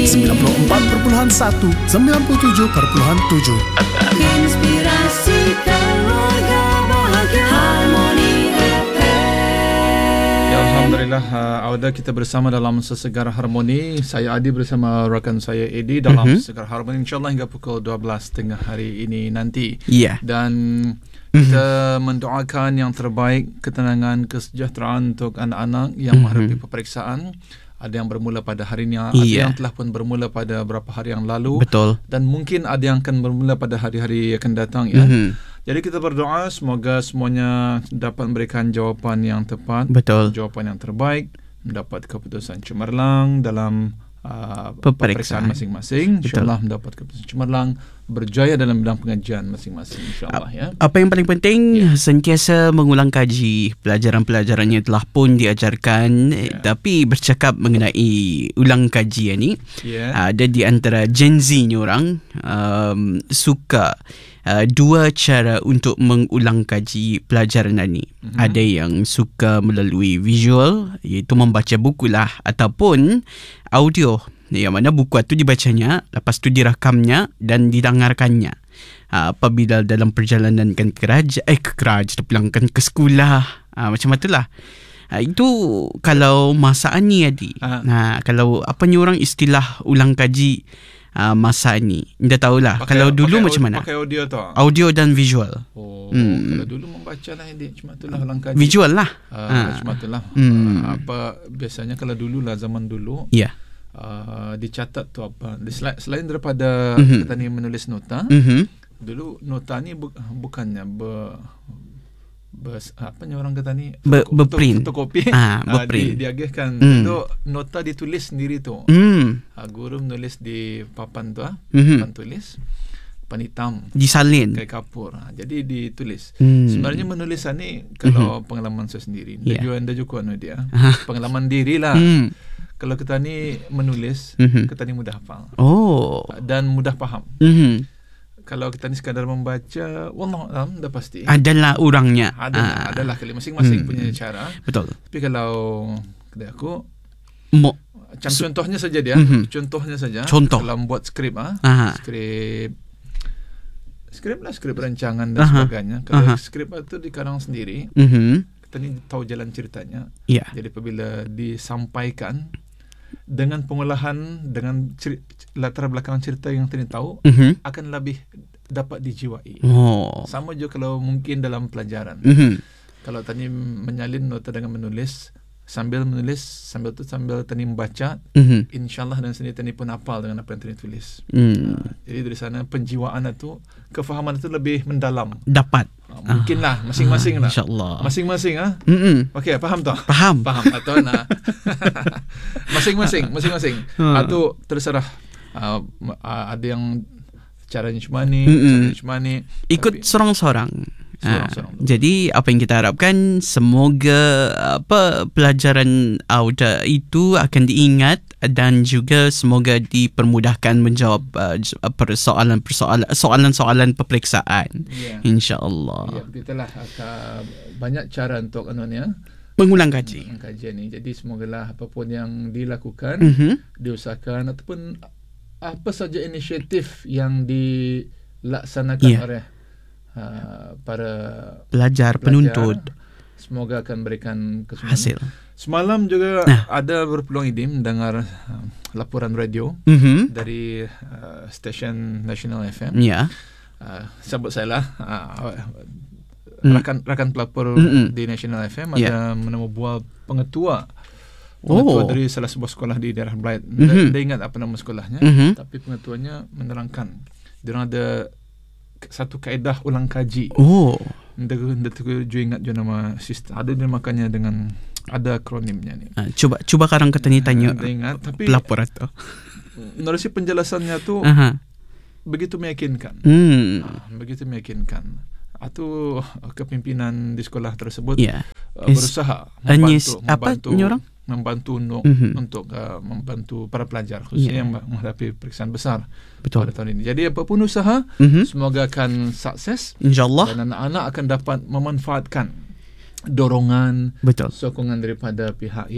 94.1 97.7. Inspirasi keluarga bahagia Harmoni FM. Ya, Alhamdulillah, Auda kita bersama dalam Sesegar Harmoni. Saya Adi bersama rakan saya Edi dalam Sesegar Harmoni, InsyaAllah hingga pukul 12.30 hari ini nanti. Dan kita mendoakan yang terbaik, ketenangan, kesejahteraan untuk anak-anak yang menghadapi peperiksaan. Ada yang bermula pada hari ini, ada yang telah pun bermula pada beberapa hari yang lalu. Betul. Dan mungkin ada yang akan bermula pada hari-hari akan datang, ya. Jadi kita berdoa semoga semuanya dapat memberikan jawapan yang tepat. Betul. Jawapan yang terbaik, mendapat keputusan cemerlang dalam peperiksaan masing-masing. InsyaAllah mendapat keputusan cemerlang, berjaya dalam bidang pengajian masing-masing, insyaAllah, ya. Apa yang paling penting, sentiasa mengulang kaji pelajaran-pelajarannya telah pun diajarkan. Tapi bercakap mengenai ulang kaji ni, ada di antara Gen Z ni orang suka dua cara untuk mengulang kaji pelajaran ni. Ada yang suka melalui visual, iaitu membaca buku lah, ataupun audio, yang mana buku itu dibacanya, lepas tu dirakamnya dan didengarkannya apabila dalam perjalanan ke kerja, terpulangkan ke sekolah, macam itulah. Itu kalau masa ni, Adi. Kalau apa ni orang istilah ulang kaji masa ni, dah tahulah. Kalau dulu macam mana? Pakai audio tu? Audio dan visual. Kalau dulu membaca lah, cuma itulah ulang kaji. Visual lah. Cuma itulah. Biasanya kalau dulu lah, zaman dulu. Dicatat tu apa? Selain daripada kita ni menulis nota, dulu nota ni bukannya apa ni orang kata ni, berprint, fotokopi, diagihkan. Itu nota ditulis sendiri tu. Guru menulis di papan tu, papan tulis, papan hitam, disalin kayak kapur. Jadi ditulis. Sebenarnya menulis ni, kalau pengalaman saya sendiri, anda juga dia pengalaman diri lah. Kalau kita ni menulis, kita ni mudah hafal. Dan mudah faham. Kalau kita ni sekadar membaca, wallahualam, dah pasti adalah orangnya. Adalah kali masing-masing punya cara. Betul. Tapi kalau kedai aku, contohnya saja dia. Contohnya saja. Kalau buat skrip, skrip rancangan dan sebagainya. Kalau skrip itu dikarang sendiri, kita ni tahu jalan ceritanya. Jadi apabila disampaikan dengan pengolahan, dengan latar belakang cerita yang tadi tahu, akan lebih dapat dijiwai. Sama juga kalau mungkin dalam pelajaran. Kalau tadi menyalin nota dengan menulis, sambil tadi membaca, insyaAllah dan sendiri tadi pun hafal dengan apa yang tadi tulis. Jadi dari sana penjiwaan itu, kefahaman itu lebih mendalam. Dapat. Mungkinlah masing-masing lah. InsyaAllah. Masing-masing Okey, faham tak? Faham. Atau masing-masing. Atau terserah. Ada yang caranya cuma ni, ikut sorang-sorang. Jadi apa yang kita harapkan, semoga pelajaran Auda itu akan diingat dan juga semoga dipermudahkan menjawab soalan-soalan peperiksaan. InsyaAllah. Begitulah, banyak cara untuk mengulang kaji. Kajian ni. Jadi semogalah apapun yang dilakukan, diusahakan, ataupun apa saja inisiatif yang dilaksanakan oleh para pelajar, penuntut, semoga akan berikan hasil. Semalam juga ada berpeluang Idim mendengar laporan radio dari stesen National FM. Sebut saya lah, rakan pelapor di National FM ada menemubual pengetua dari salah sebuah sekolah di daerah Belait. Dia ingat apa nama sekolahnya, tapi pengetuanya menerangkan dia ada satu kaedah ulang kaji. Dia ingat je nama sistem. Ada dia makanya dengan ada akronimnya ni. Cuba sekarang kita tanya ingat, tapi pelapor itu. Menerusi penjelasannya tu begitu meyakinkan. Begitu meyakinkan. Atau kepimpinan di sekolah tersebut berusaha membantu untuk membantu para pelajar, khususnya yang menghadapi periksaan besar pada tahun ini. Jadi apapun usaha, semoga akan sukses, InsyaAllah, dan anak-anak akan dapat memanfaatkan dorongan, sokongan daripada pihak